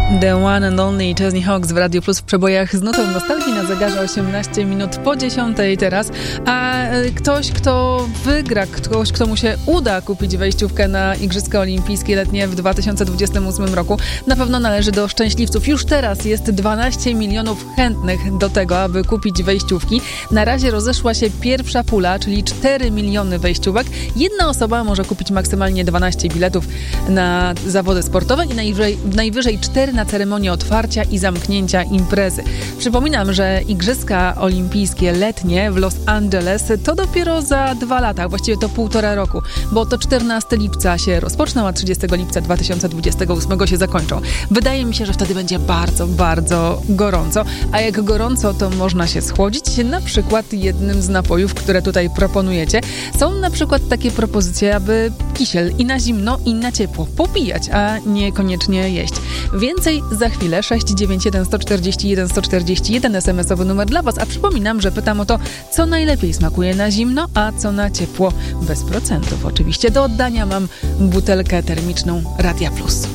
The One and Only Chesney Hawkes w Radio Plus w przebojach z nutą nostalgii na zegarze 18 minut po 10 teraz. A ktoś, kto wygra, ktoś, kto mu się uda kupić wejściówkę na Igrzyska Olimpijskie letnie w 2028 roku, na pewno należy do szczęśliwców. Już teraz jest 12 milionów chętnych do tego, aby kupić wejściówki. Na razie rozeszła się pierwsza pula, czyli 4 miliony wejściówek. Jedna osoba może kupić maksymalnie 12 biletów na zawody sportowe i najwyżej 4 na ceremonię otwarcia i zamknięcia imprezy. Przypominam, że Igrzyska Olimpijskie letnie w Los Angeles to dopiero za 2 lata, właściwie to 1,5 roku, bo to 14 lipca się rozpoczną, a 30 lipca 2028 się zakończą. Wydaje mi się, że wtedy będzie bardzo, bardzo gorąco, a jak gorąco, to można się schłodzić, na przykład jednym z napojów, które tutaj proponujecie. Są na przykład takie propozycje, aby kisiel i na zimno, i na ciepło popijać, a niekoniecznie jeść. Więcej za chwilę. 691 141 141 SMS-owy numer dla Was, a przypominam, że pytam o to, co najlepiej smakuje na zimno, a co na ciepło, bez procentów. Oczywiście do oddania mam butelkę termiczną Radia Plus.